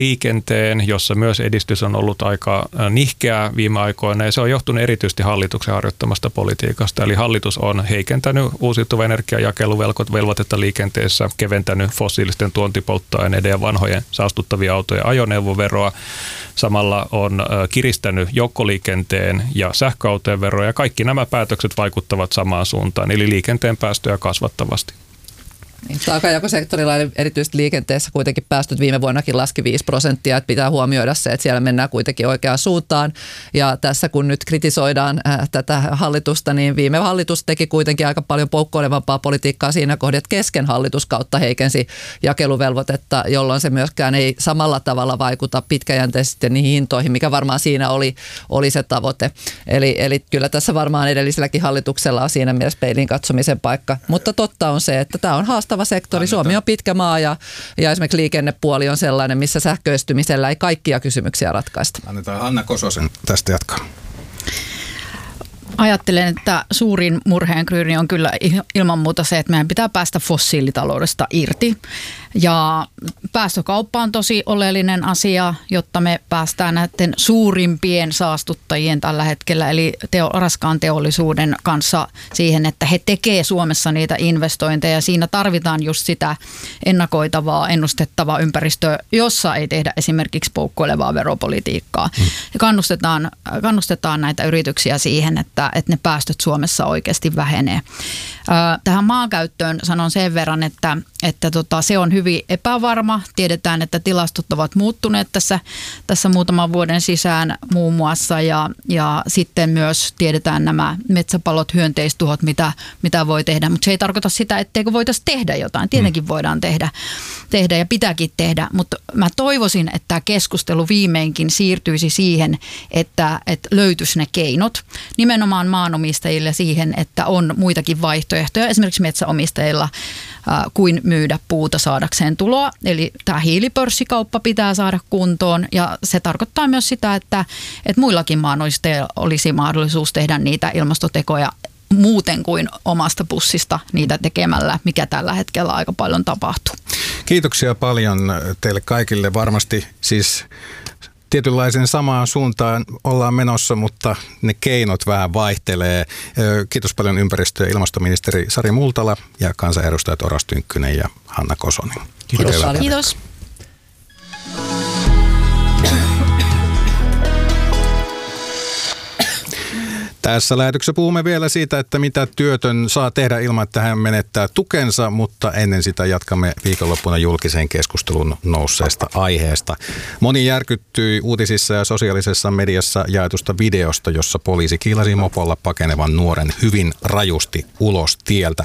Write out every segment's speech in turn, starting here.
liikenteen, jossa myös edistys on ollut aika nihkeää viime aikoina, ja se on johtunut erityisesti hallituksen harjoittamasta politiikasta. Eli hallitus on heikentänyt uusiutuvan energiajakeluvelvoitetta liikenteessä, keventänyt fossiilisten tuontipolttoaineiden ja vanhojen saastuttavia autojen ajoneuvoveroa. Samalla on kiristänyt joukkoliikenteen ja sähköautojen veroja, ja kaikki nämä päätökset vaikuttavat samaan suuntaan, eli liikenteen päästöjä kasvattavasti. Taakanjakosektorilla erityisesti liikenteessä kuitenkin päästöt viime vuonnakin laski 5%, että pitää huomioida se, että siellä mennään kuitenkin oikeaan suuntaan. Ja tässä kun nyt kritisoidaan tätä hallitusta, niin viime hallitus teki kuitenkin aika paljon poukkoilevampaa politiikkaa siinä kohdassa, että kesken hallituskautta heikensi jakeluvelvoitetta, jolloin se myöskään ei samalla tavalla vaikuta pitkäjänteisesti niihin hintoihin, mikä varmaan siinä oli se tavoite. Eli kyllä tässä varmaan edelliselläkin hallituksella on siinä mielessä peiliin katsomisen paikka. Mutta totta on se, että tämä on haastava sektori. Suomi on pitkä maa ja esimerkiksi liikennepuoli on sellainen, missä sähköistymisellä ei kaikkia kysymyksiä ratkaista. Annetaan Hanna Kososen tästä jatkaa. Ajattelen, että suurin murheenkryyni on kyllä ilman muuta se, että meidän pitää päästä fossiilitaloudesta irti. Ja päästökauppa on tosi oleellinen asia, jotta me päästään näiden suurimpien saastuttajien tällä hetkellä, eli raskaan teollisuuden kanssa siihen, että he tekee Suomessa niitä investointeja. Siinä tarvitaan just sitä ennakoitavaa, ennustettavaa ympäristöä, jossa ei tehdä esimerkiksi poukkoilevaa veropolitiikkaa. Ja kannustetaan näitä yrityksiä siihen, että ne päästöt Suomessa oikeasti vähenee. Tähän maankäyttöön sanon sen verran, että se on hyvin epävarma. Tiedetään, että tilastot ovat muuttuneet tässä muutaman vuoden sisään muun muassa ja sitten myös tiedetään nämä metsäpalot, hyönteistuhot, mitä voi tehdä, mutta se ei tarkoita sitä, etteikö voitaisiin tehdä jotain. Tietenkin voidaan tehdä ja pitääkin tehdä, mutta mä toivoisin, että tämä keskustelu viimeinkin siirtyisi siihen, että löytyisi ne keinot nimenomaan maanomistajille siihen, että on muitakin vaihtoehtoja esimerkiksi metsäomistajilla kuin myydä puuta saadakseen tuloa. Eli tämä hiilipörssikauppa pitää saada kuntoon ja se tarkoittaa myös sitä, että muillakin maanomistajilla olisi mahdollisuus tehdä niitä ilmastotekoja muuten kuin omasta pussista niitä tekemällä, mikä tällä hetkellä aika paljon tapahtuu. Kiitoksia paljon teille kaikille. Varmasti siis tietynlaisen samaan suuntaan ollaan menossa, mutta ne keinot vähän vaihtelee. Kiitos paljon ympäristö- ja ilmastoministeri Sari Multala ja kansanedustajat Oras Tynkkynen ja Hanna Kosonen. Kiitos. Kiitos. Tässä lähetyksessä puhumme vielä siitä, että mitä työtön saa tehdä ilman, että hän menettää tukensa, mutta ennen sitä jatkamme viikonloppuna julkiseen keskustelun nousseesta aiheesta. Moni järkyttyi uutisissa ja sosiaalisessa mediassa jaetusta videosta, jossa poliisi kiilasi mopolla pakenevan nuoren hyvin rajusti ulos tieltä.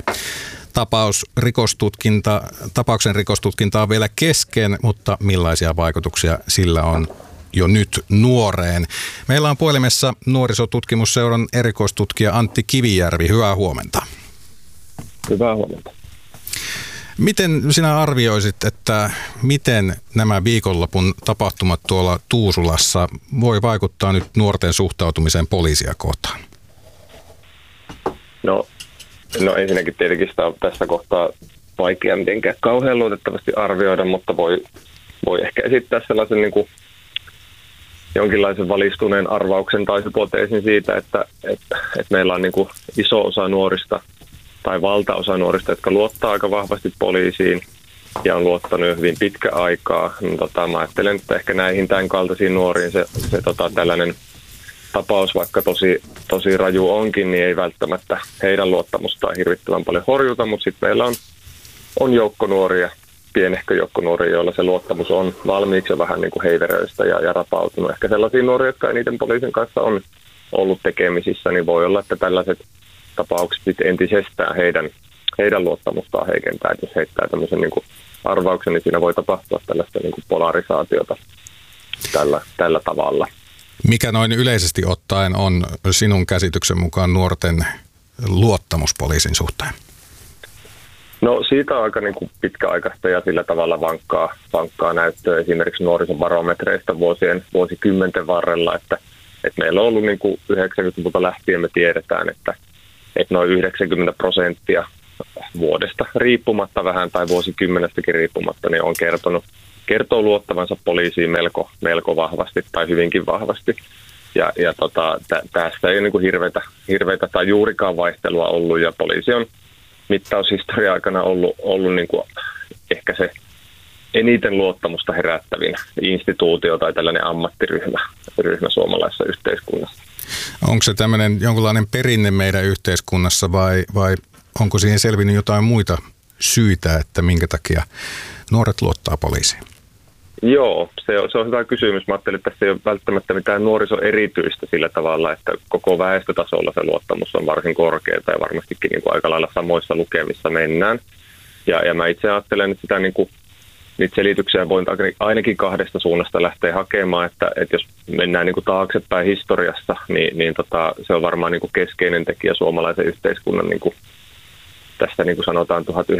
Tapauksen rikostutkinta on vielä kesken, mutta millaisia vaikutuksia sillä on jo nyt nuoreen. Meillä on puhelimessa Nuorisotutkimusseuran erikoistutkija Antti Kivijärvi. Hyvää huomenta. Hyvää huomenta. Miten sinä arvioisit, että miten nämä viikonlopun tapahtumat tuolla Tuusulassa voi vaikuttaa nyt nuorten suhtautumiseen poliisia kohtaan? No ensinnäkin tietenkin sitä on tässä kohtaa vaikea mitenkään kauhean luotettavasti arvioida, mutta voi ehkä esittää sellaisen niin kuin jonkinlaisen valistuneen arvauksen tai hypoteesin siitä, että meillä on niin kuin iso osa nuorista tai valtaosa nuorista, jotka luottaa aika vahvasti poliisiin ja on luottanut jo hyvin pitkä aikaa. Mä ajattelen, että ehkä näihin tämän kaltaisiin nuoriin se tällainen tapaus, vaikka tosi raju onkin, niin ei välttämättä heidän luottamustaan hirvittävän paljon horjuta, mutta sitten meillä on joukko nuoria, pienehkö joukko nuoria, joilla se luottamus on valmiiksi jo vähän niin kuin heiveröistä ja rapautunut. Ehkä sellaisia nuoria, jotka eniten poliisin kanssa on ollut tekemisissä, niin voi olla, että tällaiset tapaukset entisestään heidän luottamustaan heikentää. Että jos heittää tämmöisen niin kuin arvauksen, niin siinä voi tapahtua tällaista niin kuin polarisaatiota tällä tavalla. Mikä noin yleisesti ottaen on sinun käsityksen mukaan nuorten luottamus poliisin suhteen? No siitä on aika niin kuin pitkäaikaista ja sillä tavalla vankkaa näyttöä esimerkiksi nuorisobarometreista vuosikymmenten varrella, että meillä on ollut niin kuin 90-luvulta lähtien me tiedetään, että noin 90% vuodesta riippumatta vähän tai vuosikymmenestäkin riippumatta niin on kertonut kertoo luottavansa poliisiin melko vahvasti tai hyvinkin vahvasti. Ja tästä ei ole niin hirveitä tai juurikaan vaihtelua ollut, ja poliisi on mittaushistorian aikana ollut niin kuin ehkä se eniten luottamusta herättävin instituutio tai tällainen ammattiryhmä suomalaisessa yhteiskunnassa. Onko se tämmöinen jonkinlainen perinne meidän yhteiskunnassa vai onko siihen selvinnyt jotain muita syitä, että minkä takia nuoret luottaa poliisiin? Joo, se on hyvä kysymys. Mä ajattelin, että tässä ei ole välttämättä mitään nuorisoerityistä sillä tavalla, että koko väestötasolla se luottamus on varsin korkeata ja varmastikin niin kuin aika lailla samoissa lukemissa mennään. Ja mä itse ajattelen, että sitä niin kuin, niitä selityksiä voin ainakin kahdesta suunnasta lähteä hakemaan, että jos mennään niin kuin taaksepäin historiassa, niin se on varmaan niin kuin keskeinen tekijä suomalaisen yhteiskunnan niin kuin tästä niin kuin sanotaan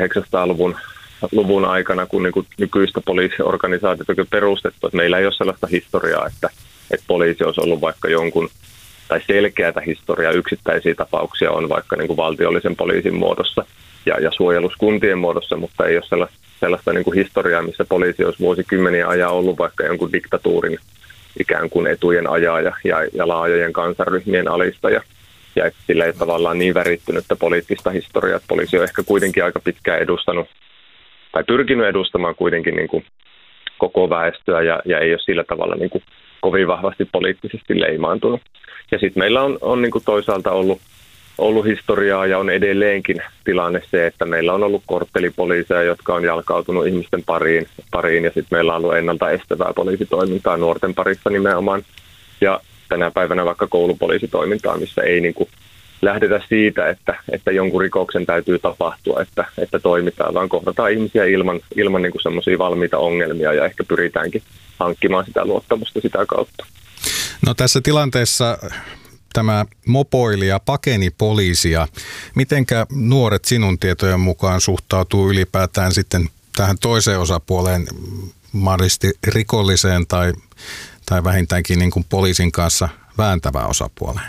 1900-luvun aikana, kun niin kuin nykyistä poliisiorganisaatiota on perustettu, että meillä ei ole sellaista historiaa, että poliisi olisi ollut vaikka jonkun, tai selkeätä historiaa, yksittäisiä tapauksia on vaikka niin kuin valtiollisen poliisin muodossa ja suojeluskuntien muodossa, mutta ei ole sellaista niin kuin historiaa, missä poliisi olisi vuosikymmeniä ajan ollut vaikka jonkun diktatuurin ikään kuin etujen ajaja ja laajojen kansanryhmien alistaja. Ja että sillä ei tavallaan niin värittynyttä poliittista historiaa, että poliisi on ehkä kuitenkin aika pitkään edustanut tai pyrkinyt edustamaan kuitenkin niin kuin koko väestöä ja ei ole sillä tavalla niin kuin kovin vahvasti poliittisesti leimaantunut. Ja sitten meillä on niin kuin toisaalta ollut historiaa ja on edelleenkin tilanne se, että meillä on ollut korttelipoliiseja, jotka on jalkautunut ihmisten pariin ja sitten meillä on ollut ennalta estävää poliisitoimintaa nuorten parissa nimenomaan. Ja tänä päivänä vaikka koulupoliisitoimintaa, missä ei niin kuin lähdetä siitä, että jonkun rikoksen täytyy tapahtua, että toimitaan, vaan kohdataan ihmisiä ilman niin kuin semmoisia valmiita ongelmia ja ehkä pyritäänkin hankkimaan sitä luottamusta sitä kautta. No tässä tilanteessa tämä mopoili ja pakeni poliisia. Mitenkä nuoret sinun tietojen mukaan suhtautuu ylipäätään sitten tähän toiseen osapuoleen, mahdollisesti rikolliseen tai vähintäänkin niin kuin poliisin kanssa vääntävään osapuoleen?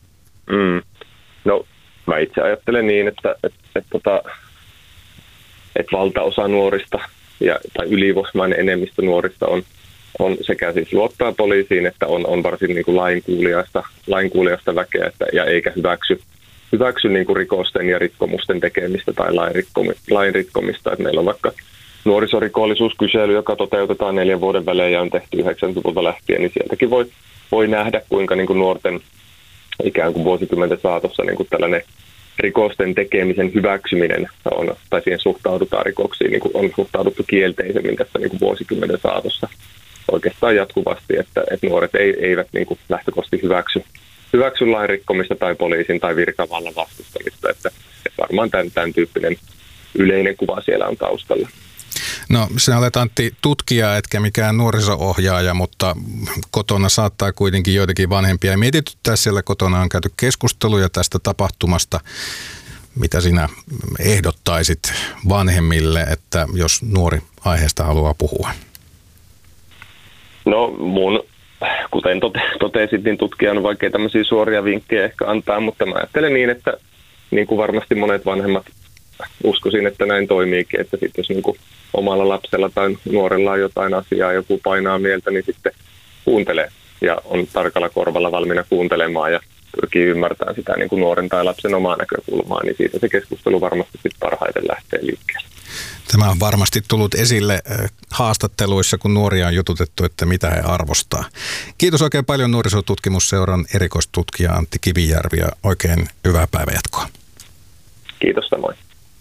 No mä itse ajattelen niin, että valtaosa nuorista tai ylivoimainen enemmistö nuorista on sekä siis luottaa poliisiin, että on varsin niin kuin lainkuuliaista väkeä ja eikä hyväksy niin kuin rikosten ja rikkomusten tekemistä tai lain rikkomista. Että meillä on vaikka nuorisorikollisuuskysely, joka toteutetaan 4 vuoden välein ja on tehty 90-luvulta lähtien, niin sieltäkin voi nähdä, kuinka niin kuin nuorten ikään kuin vuosikymmenten saatossa niin kuin tällainen rikosten tekemisen hyväksyminen tai siihen suhtaudutaan rikoksiin, niin kuin on suhtauduttu kielteisemmin tässä niin kuin vuosikymmenen saatossa oikeastaan jatkuvasti, että nuoret eivät niin kuin lähtökohtaisesti hyväksy lain rikkomista tai poliisin tai virkavallan vastustamista, että varmaan tämän tyyppinen yleinen kuva siellä on taustalla. No sinä olet Antti tutkija, etkä mikään nuoriso-ohjaaja, mutta kotona saattaa kuitenkin joitakin vanhempia mietityttää. Siellä kotona on käyty keskusteluja tästä tapahtumasta. Mitä sinä ehdottaisit vanhemmille, että jos nuori aiheesta haluaa puhua? No kuten totesit, niin tutkijan on vaikea tämmöisiä suoria vinkkejä ehkä antaa, mutta mä ajattelen niin, että niin kuin varmasti monet vanhemmat uskoisin, että näin toimiikin, että sitten jos niin kuin omalla lapsella tai nuorella on jotain asiaa, joku painaa mieltä, niin sitten kuuntelee ja on tarkalla korvalla valmiina kuuntelemaan ja pyrkii ymmärtämään sitä niin kuin nuoren tai lapsen omaa näkökulmaa, niin siitä se keskustelu varmasti sitten parhaiten lähtee liikkeelle. Tämä on varmasti tullut esille haastatteluissa, kun nuoria on jututettu, että mitä he arvostaa. Kiitos oikein paljon Nuorisotutkimusseuran erikoistutkija Antti Kivijärvi ja oikein hyvää päivänjatkoa. Kiitos samoin.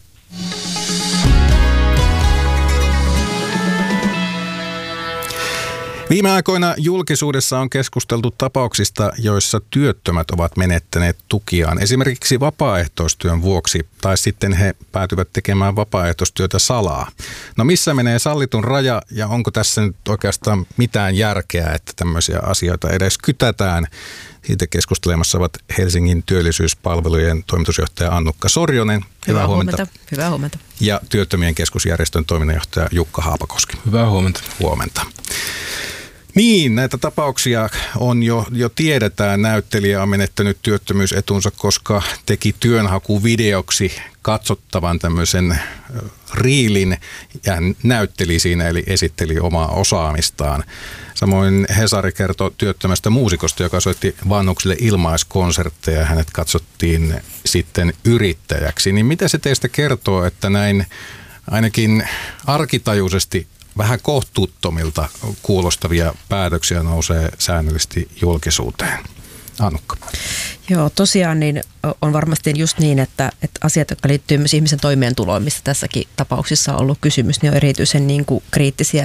Viime aikoina julkisuudessa on keskusteltu tapauksista, joissa työttömät ovat menettäneet tukiaan esimerkiksi vapaaehtoistyön vuoksi tai sitten he päätyvät tekemään vapaaehtoistyötä salaa. No missä menee sallitun raja ja onko tässä nyt oikeastaan mitään järkeä, että tämmöisiä asioita edes kytätään? Siitä keskustelemassa ovat Helsingin työllisyyspalvelujen toimitusjohtaja Annukka Sorjonen. Hyvää huomenta. Hyvää huomenta. Ja Työttömien keskusjärjestön toiminnanjohtaja Jukka Haapakoski. Hyvää huomenta. Huomenta. Niin, näitä tapauksia on jo tiedetään. Näyttelijä on menettänyt työttömyysetunsa, koska teki työnhakuvideoksi katsottavan tämmöisen riilin ja näytteli siinä, eli esitteli omaa osaamistaan. Samoin Hesari kertoi työttömästä muusikosta, joka soitti vanhuksille ilmaiskonsertteja. Hänet katsottiin sitten yrittäjäksi. Niin mitä se teistä kertoo, että näin ainakin arkitajuisesti vähän kohtuuttomilta kuulostavia päätöksiä nousee säännöllisesti julkisuuteen? Annukka. Joo, tosiaan niin on varmasti just niin, että asiat, jotka liittyy myös ihmisen toimeentuloon, mistä tässäkin tapauksissa on ollut kysymys, niin on erityisen niin kuin kriittisiä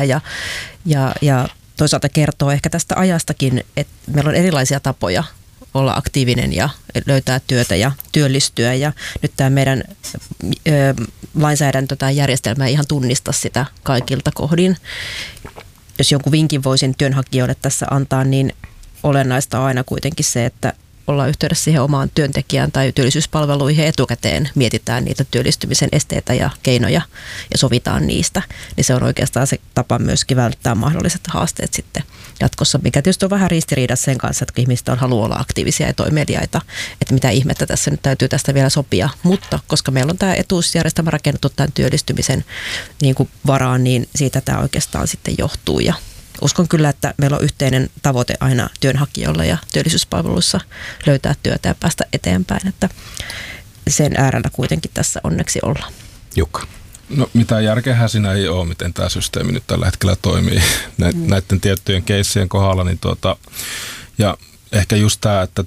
ja toisaalta kertoo ehkä tästä ajastakin, että meillä on erilaisia tapoja olla aktiivinen ja löytää työtä ja työllistyä. Ja nyt tämä meidän lainsäädäntö tai järjestelmä ei ihan tunnista sitä kaikilta kohdin. Jos jonkun vinkin voisin työnhakijoille tässä antaa, niin olennaista on aina kuitenkin se, että ollaan yhteydessä siihen omaan työntekijään tai työllisyyspalveluihin etukäteen, mietitään niitä työllistymisen esteitä ja keinoja ja sovitaan niistä. Niin se on oikeastaan se tapa myöskin välttää mahdolliset haasteet sitten jatkossa, mikä tietysti on vähän ristiriidassa sen kanssa, että ihmiset on haluaa olla aktiivisia ja toimeliaita, että mitä ihmettä tässä nyt täytyy tästä vielä sopia. Mutta koska meillä on tämä etuusjärjestelmä rakennettu tämän työllistymisen niin kuin varaan, niin siitä tämä oikeastaan sitten johtuu. Ja uskon kyllä, että meillä on yhteinen tavoite aina työnhakijoilla ja työllisyyspalveluissa löytää työtä ja päästä eteenpäin, että sen äärellä kuitenkin tässä onneksi ollaan. Jukka. No mitään järkeähän siinä ei ole, miten tämä systeemi nyt tällä hetkellä toimii näiden tiettyjen keissien kohdalla. Niin ja ehkä just tämä, että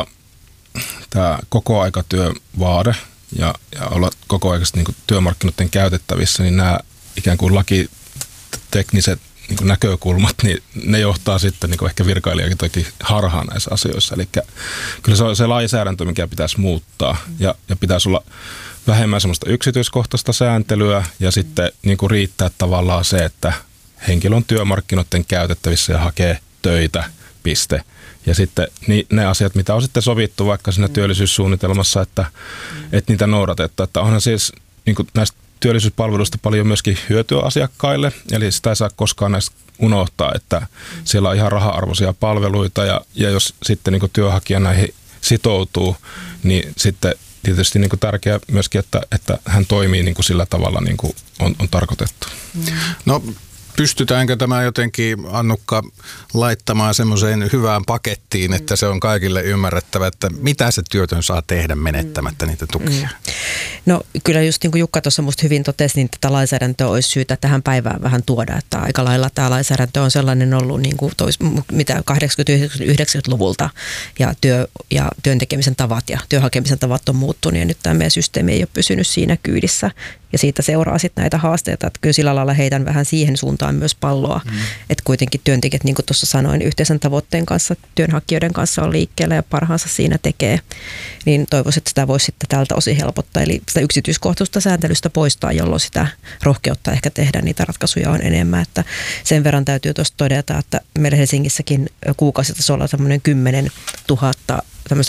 tämä kokoaikatyövaade ja olla kokoaikaisesti niin työmarkkinoiden käytettävissä, niin nämä ikään kuin lakitekniset niin näkökulmat, niin ne johtaa sitten niin ehkä virkailijakin toki harhaan näissä asioissa. Eli kyllä se on se lainsäädäntö, mikä pitäisi muuttaa ja pitäisi olla vähemmän semmoista yksityiskohtaista sääntelyä ja sitten niin kuin riittää tavallaan se, että henkilö on työmarkkinoiden käytettävissä ja hakee töitä, piste. Ja sitten ne asiat, mitä on sitten sovittu vaikka siinä työllisyyssuunnitelmassa, että niitä noudatetaan. Että onhan siis niin kuin näistä työllisyyspalveluista paljon myöskin hyötyä asiakkaille, eli sitä ei saa koskaan näistä unohtaa, että siellä on ihan raha-arvoisia palveluita ja jos sitten niin kuin työnhakija näihin sitoutuu, niin sitten tietysti niin kuin tärkeää myöskin, että hän toimii niin kuin sillä tavalla niin kuin on tarkoitettu. No pystytäänkö tämä jotenkin, Annukka, laittamaan semmoiseen hyvään pakettiin, että se on kaikille ymmärrettävä, että mitä se työtön saa tehdä menettämättä niitä tukia? No kyllä just niin kuin Jukka tuossa musta hyvin totesi, niin tätä lainsäädäntöä olisi syytä tähän päivään vähän tuoda, että aika lailla tämä lainsäädäntö on sellainen ollut niin kuin mitä 80-90-luvulta ja työn tekemisen tavat ja työhakemisen tavat on muuttunut ja nyt tämä meidän systeemi ei ole pysynyt siinä kyydissä. Ja siitä seuraa sitten näitä haasteita, että kyllä sillä lailla heitän vähän siihen suuntaan myös palloa, että kuitenkin työntekijät, niin kuin tuossa sanoin, yhteisen tavoitteen kanssa, työnhakijoiden kanssa on liikkeellä ja parhaansa siinä tekee, niin toivoisin, että sitä voisi sitten tältä osin helpottaa, eli sitä yksityiskohtaista sääntelystä poistaa, jolloin sitä rohkeutta ehkä tehdä niitä ratkaisuja on enemmän, että sen verran täytyy tuosta todeta, että meillä Helsingissäkin kuukausitasolla tämmöinen 10 000 tämmöistä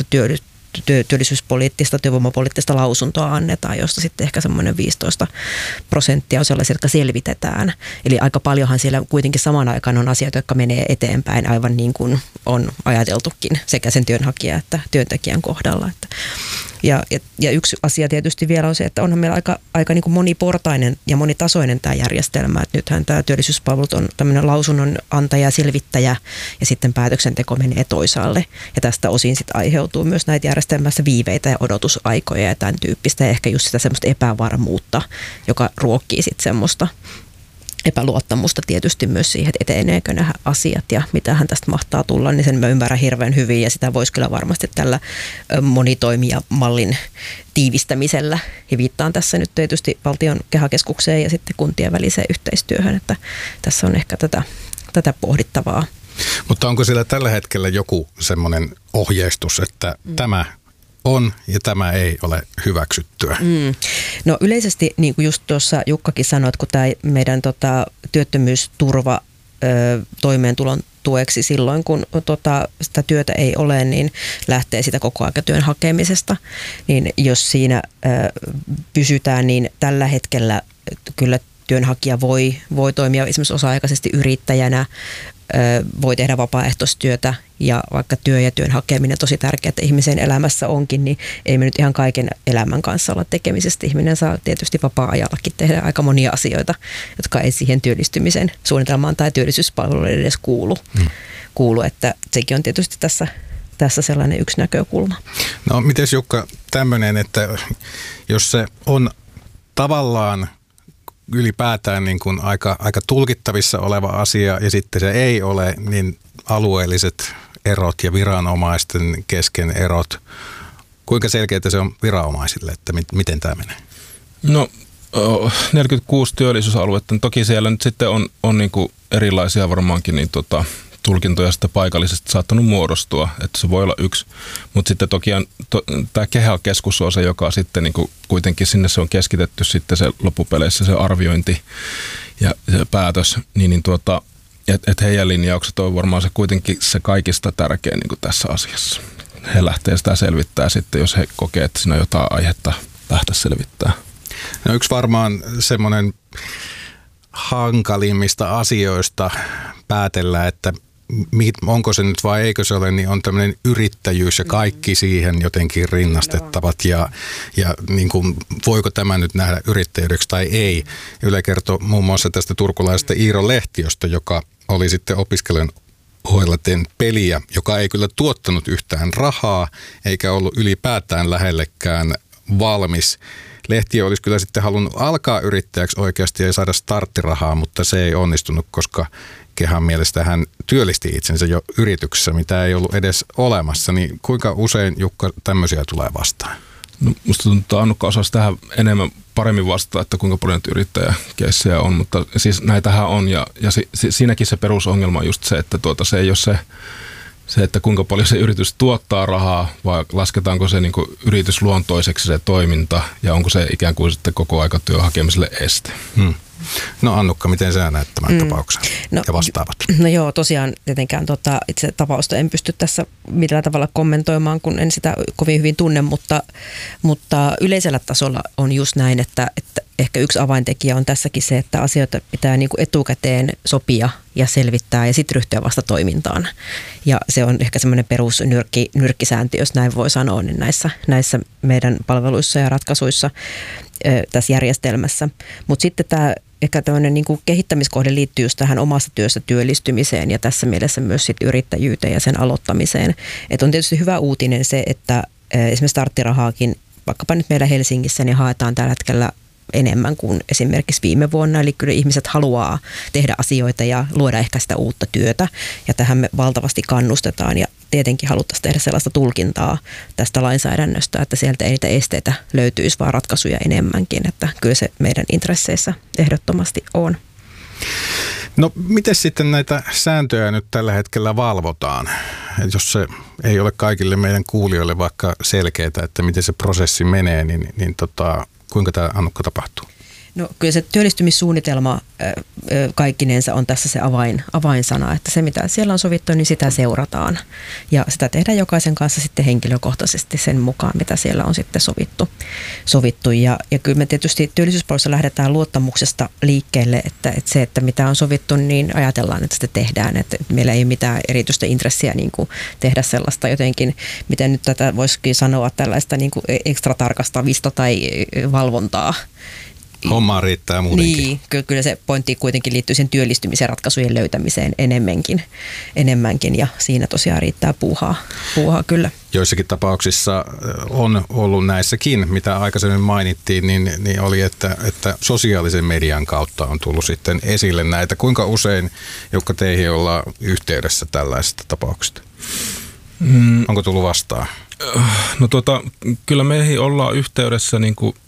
työllisyyspoliittista, työvoimapoliittista lausuntoa annetaan, josta sitten ehkä semmoinen 15% on sellaisia, jotka selvitetään. Eli aika paljonhan siellä kuitenkin samaan aikaan on asioita, jotka menee eteenpäin aivan niin kuin on ajateltukin sekä sen työnhakijan että työntekijän kohdalla. Ja yksi asia tietysti vielä on se, että onhan meillä aika niin kuin moniportainen ja monitasoinen tämä järjestelmä. Että nythän tämä työllisyyspalvelut on tämmöinen lausunnon antaja, selvittäjä ja sitten päätöksenteko menee toisaalle. Ja tästä osin sitten aiheutuu myös näitä järjestelmässä viiveitä ja odotusaikoja ja tämän tyyppistä. Ja ehkä just sitä semmoista epävarmuutta, joka ruokkii sitten semmoista epäluottamusta tietysti myös siihen, että eteneekö nämä asiat ja mitähän tästä mahtaa tulla, niin sen mä ymmärrän hirveän hyvin ja sitä voisi kyllä varmasti tällä monitoimijamallin tiivistämisellä. Ja viittaan tässä nyt tietysti valtion KEHA-keskukseen ja sitten kuntien väliseen yhteistyöhön, että tässä on ehkä tätä pohdittavaa. Mutta onko siellä tällä hetkellä joku semmoinen ohjeistus, että tämä on ja tämä ei ole hyväksyttyä? No yleisesti, niin kuin just tuossa Jukkakin sanoi, että kun tämä meidän työttömyysturva toimeentulon tueksi silloin, kun sitä työtä ei ole, niin lähtee sitä kokoaikatyön hakemisesta. Niin jos siinä pysytään, niin tällä hetkellä kyllä työnhakija voi toimia esimerkiksi osa-aikaisesti yrittäjänä, voi tehdä vapaaehtoistyötä ja vaikka työ ja työn hakeminen tosi tärkeää, että ihmisen elämässä onkin, niin ei me nyt ihan kaiken elämän kanssa olla tekemisesti. Ihminen saa tietysti vapaa-ajallakin tehdä aika monia asioita, jotka ei siihen työllistymisen suunnitelmaan tai työllisyyspalveluille edes kuulu, että sekin on tietysti tässä sellainen yksi näkökulma. No mites Jukka tämmöinen, että jos se on tavallaan ylipäätään niin kuin aika tulkittavissa oleva asia ja sitten se ei ole, niin alueelliset erot ja viranomaisten kesken erot, kuinka selkeää se on viranomaisille, että miten tämä menee? No 46 työllisyysaluetta, toki siellä nyt sitten on niin kuin erilaisia varmaankin niin tulkintoja sitä paikallisesti saattanut muodostua, että se voi olla yksi, mutta sitten toki tämä KEHA-keskus on se, joka sitten niin kuin kuitenkin sinne se on keskitetty sitten se loppupeleissä se arviointi ja se päätös, että heidän linjaukset on varmaan se kuitenkin se kaikista tärkein niin kuin tässä asiassa. He lähtee sitä selvittää sitten, jos he kokee, että siinä on jotain aihetta lähteä selvittää. No yksi varmaan semmoinen hankalimmista asioista päätellä, että onko se nyt vai eikö se ole, niin on tämmöinen yrittäjyys ja kaikki siihen jotenkin rinnastettavat ja niin kuin, voiko tämä nyt nähdä yrittäjyydeksi tai ei. Yle kertoi muun muassa tästä turkulaisesta Iiro Lehtiosta, joka oli sitten opiskelijan ohella peliä, joka ei kyllä tuottanut yhtään rahaa eikä ollut ylipäätään lähellekään valmis. Lehtiö olisi kyllä sitten halunnut alkaa yrittäjäksi oikeasti ja saada starttirahaa, mutta se ei onnistunut, koska Kehan mielestä hän työllisti itsensä jo yrityksessä, mitä ei ollut edes olemassa. Niin kuinka usein, Jukka, tämmöisiä tulee vastaan? No, musta tuntuu, että Annukka osasi tähän paremmin vastaa, että kuinka paljon yrittäjäkeissejä on, mutta siis näitähän on ja siinäkin se perusongelma on just se, että se ei ole se, että kuinka paljon se yritys tuottaa rahaa vai lasketaanko se niin kuin yritysluontoiseksi se toiminta ja onko se ikään kuin sitten koko aika työn hakemiselle este. No Annukka, miten sä näet tämän tapauksen ja vastaavat? No joo, tosiaan tietenkään itse tapausta en pysty tässä millään tavalla kommentoimaan, kun en sitä kovin hyvin tunne, mutta yleisellä tasolla on just näin, että ehkä yksi avaintekijä on tässäkin se, että asioita pitää niin kuin etukäteen sopia ja selvittää ja sitten ryhtyä vasta toimintaan. Ja se on ehkä semmoinen perusnyrkkisääntö, jos näin voi sanoa, niin näissä meidän palveluissa ja ratkaisuissa tässä järjestelmässä. Mutta sitten tämä ehkä tämmöinen niin kuin kehittämiskohde liittyy just tähän omassa työssä työllistymiseen ja tässä mielessä myös sitten yrittäjyyteen ja sen aloittamiseen. Et on tietysti hyvä uutinen se, että esimerkiksi starttirahaakin vaikkapa nyt meillä Helsingissä niin haetaan tällä hetkellä enemmän kuin esimerkiksi viime vuonna. Eli kyllä ihmiset haluaa tehdä asioita ja luoda ehkä sitä uutta työtä. Ja tähän me valtavasti kannustetaan ja tietenkin haluttaisiin tehdä sellaista tulkintaa tästä lainsäädännöstä, että sieltä ei niitä esteitä löytyisi, vaan ratkaisuja enemmänkin. Että kyllä se meidän intresseissä ehdottomasti on. No miten sitten näitä sääntöjä nyt tällä hetkellä valvotaan? Jos se ei ole kaikille meidän kuulijoille vaikka selkeää, että miten se prosessi menee, niin kuinka tämä, Annukka, tapahtuu? No kyllä se työllistymissuunnitelma kaikkinensa on tässä se avainsana, että se mitä siellä on sovittu, niin sitä seurataan. Ja sitä tehdään jokaisen kanssa sitten henkilökohtaisesti sen mukaan, mitä siellä on sitten sovittu. Ja kyllä me tietysti työllisyyspalveluissa lähdetään luottamuksesta liikkeelle, että se, että mitä on sovittu, niin ajatellaan, että sitä tehdään. Että meillä ei ole mitään erityistä intressiä niin kuin tehdä sellaista jotenkin, miten nyt tätä voisikin sanoa, tällaista niin kuin ekstra tarkastavista tai valvontaa. Hommaa riittää muutenkin. Niin, kyllä se pointti kuitenkin liittyy sen työllistymisen ratkaisujen löytämiseen enemmänkin ja siinä tosiaan riittää puuhaa kyllä. Joissakin tapauksissa on ollut näissäkin, mitä aikaisemmin mainittiin, niin oli, että sosiaalisen median kautta on tullut sitten esille näitä. Kuinka usein, Jukka, teihin ollaan yhteydessä tällaisista tapauksista? Onko tullut vastaan? No kyllä meihin ollaan yhteydessä niin kuin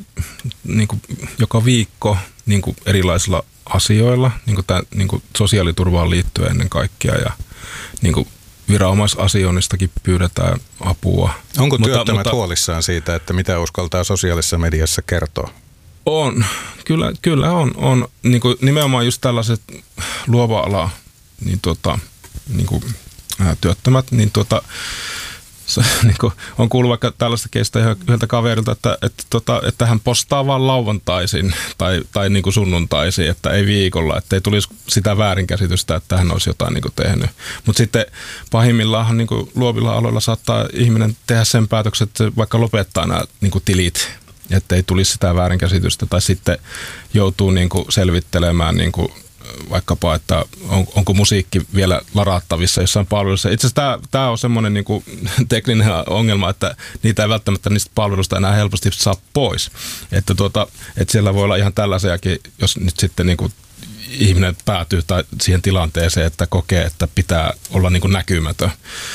joka viikko niin kuin erilaisilla asioilla, niin kuin sosiaaliturvaan liittyen ennen kaikkea ja niin kuin viranomaisasioinnistakin pyydetään apua. Onko työttömät huolissaan siitä, että mitä uskaltaa sosiaalisessa mediassa kertoa? On, kyllä on niin kuin nimenomaan just tällaiset luova ala, niin, niin kuin työttömät, niin niin kuin, on kuullut vaikka tällaista keistä yhdeltä kaverilta, että hän postaa vaan lauantaisin tai niin kuin sunnuntaisin, että ei viikolla, että ei tulisi sitä väärinkäsitystä, että hän olisi jotain niin kuin tehnyt. Mutta sitten pahimmillaan niin kuin luovilla aloilla saattaa ihminen tehdä sen päätöksen, että vaikka lopettaa nämä niin kuin tilit, että ei tulisi sitä väärinkäsitystä, tai sitten joutuu niin kuin selvittelemään niin kuin vaikkapa, että onko musiikki vielä ladattavissa jossain palvelussa. Itse asiassa tämä on semmoinen niin kuin tekninen ongelma, että niitä ei välttämättä niistä palveluista enää helposti saa pois. Että siellä voi olla ihan tällaisiakin, jos nyt sitten niin kuin ihminen päätyy siihen tilanteeseen, että kokee, että pitää olla niin kuin näkymätön.